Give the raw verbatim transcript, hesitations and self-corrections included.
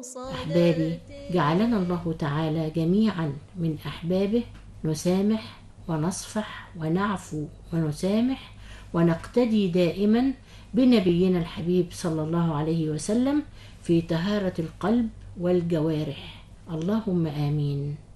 أحبابي، جعلنا الله تعالى جميعا من أحبابه، نسامح ونصفح ونعفو ونسامح ونقتدي دائما بنبينا الحبيب صلى الله عليه وسلم في طهارة القلب والجوارح. اللهم آمين.